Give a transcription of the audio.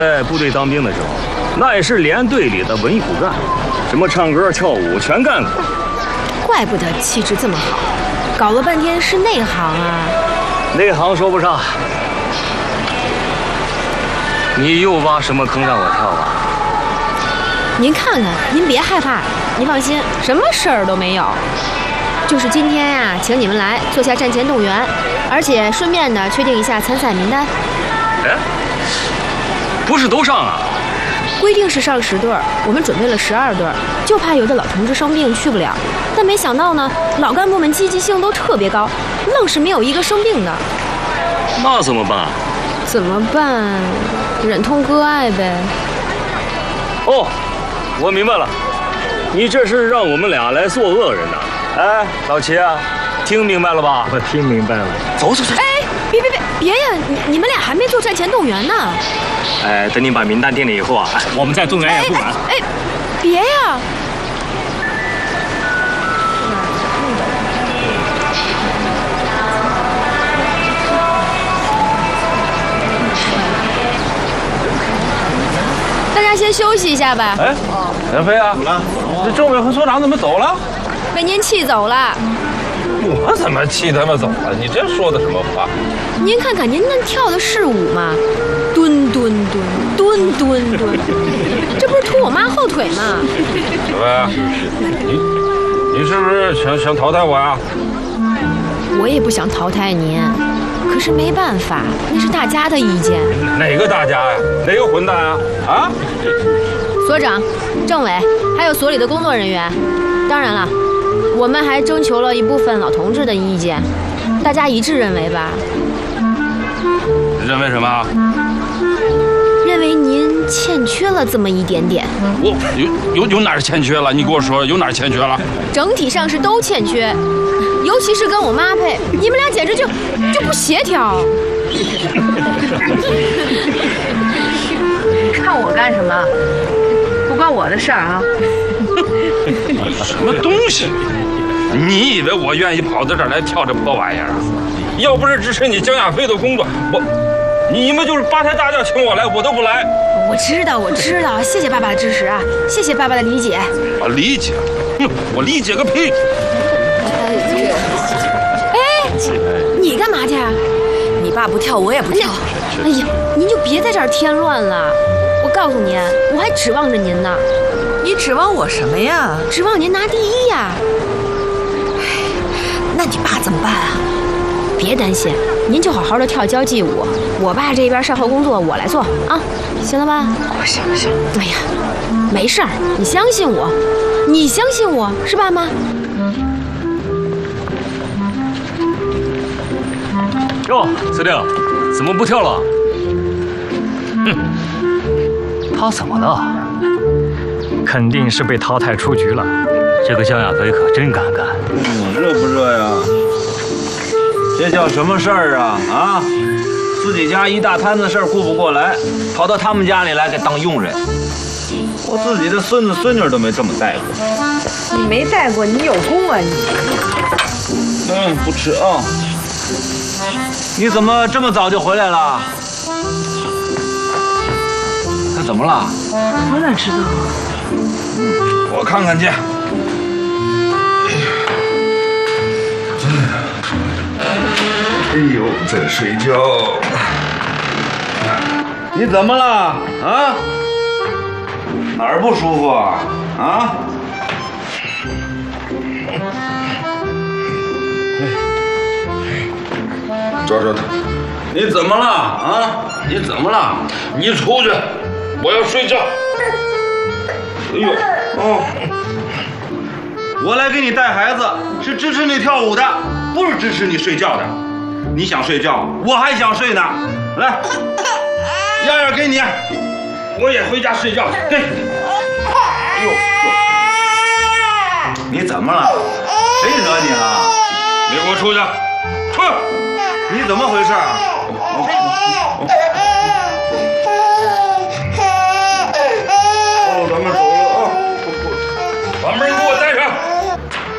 在部队当兵的时候，那也是连队里的文艺骨干，什么唱歌跳舞全干过。 怪不得气质这么好，搞了半天是内行啊。 内行说不上。你又挖什么坑让我跳啊？ 您看看，您别害怕，您放心，什么事儿都没有。就是今天呀，请你们来做下战前动员，而且顺便的确定一下参赛名单。 哎，不是都上啊？ 规定是上10对，我们准备了12对，就怕有的老同志生病去不了。但没想到呢，老干部们积极性都特别高，愣是没有一个生病的。 那怎么办？ 怎么办？忍痛割爱呗。 哦，我明白了，你这是让我们俩来做恶人呐？哎，老齐啊，听明白了吧？ 我听明白了。 走走走。 哎，别呀！你们俩还没做战前动员呢。 哎，等你把名单定了以后啊，我们再动员也不晚。 哎，别呀！大家先休息一下吧。 哎，袁飞啊，这政委和所长怎么走了？ 被您气走了。 我怎么气他们走了？你这说的什么话？ 您看看您那跳的是舞吗？蹲蹲蹲蹲蹲蹲，这不是拖我妈后腿吗？ 小飞，你是不是想淘汰我呀？ 我也不想淘汰您，可是没办法，那是大家的意见。 哪个大家呀？哪个混蛋啊？啊？ 所长、政委，还有所里的工作人员，当然了，我们还征求了一部分老同志的意见，大家一致认为吧？ 认为什么？ 认为您欠缺了这么一点点。 我有哪儿欠缺了？你给我说有哪儿欠缺了？ 整体上是都欠缺，尤其是跟我妈配，你们俩简直就不协调。 看我干什么？不关我的事儿啊！ 什么东西？你以为我愿意跑到这儿来跳这破玩意儿啊？要不是支持你江亚飞的工作，你们就是八抬大轿请我来，我都不来。 我知道，谢谢爸爸的支持啊，谢谢爸爸的理解。 我理解，我理解个屁！ 哎，你干嘛去啊？ 你爸不跳，我也不跳。 哎呀，您就别在这儿添乱了。我告诉您，我还指望着您呢。 你指望我什么呀？ 指望您拿第一呀。 那你爸怎么办啊？ 别担心，您就好好的跳交际舞，我爸这边善后工作我来做啊，行了吧？ 行。 哎呀，没事儿，你相信我，是吧，妈？ 哟，司令，怎么不跳了？ 哼，他怎么了？肯定是被淘汰出局了。 这个江亚飞可真敢干。 热不热呀？这叫什么事儿啊？啊，自己家一大摊子事儿顾不过来，跑到他们家里来给当佣人。我自己的孙子孙女都没这么带过。 你没带过，你有功啊你。 不吃啊。你怎么这么早就回来了？他怎么了？ 我哪知道啊？ 我看看去。 哎呦，在睡觉。你怎么了？啊？哪儿不舒服啊？啊？抓他！你怎么了？啊？你怎么了？ 你出去，我要睡觉。 哎呦，哦，我来给你带孩子，是支持你跳舞的，不是支持你睡觉的。你想睡觉，我还想睡呢。来，样样给你， 我也回家睡觉去。对。 哎呦，你怎么了？谁惹你了？ 你给我出去！出！ 你怎么回事？